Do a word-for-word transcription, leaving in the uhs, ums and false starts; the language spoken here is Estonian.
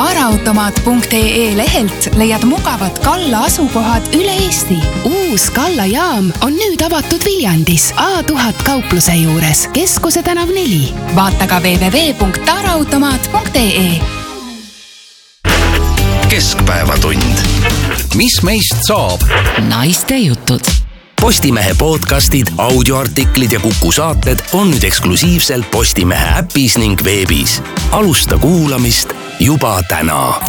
taaraautomaat punkt ee lehelt leiad mugavad Kalla asukohad üle Eesti. Uus Kalla jaam on nüüd avatud Viljandis A tuhat kaupluse juures, Keskuse tänav neli. Vaata ka double-u double-u double-u punkt taaraautomaat punkt ee. Keskpäevatund. Mis meist saab? Naiste jutud. Postimehe podcastid, audioartiklid ja Kuku saated on nüüd eksklusiivselt Postimehe äpis ning veebis. Alusta kuulamist juba täna.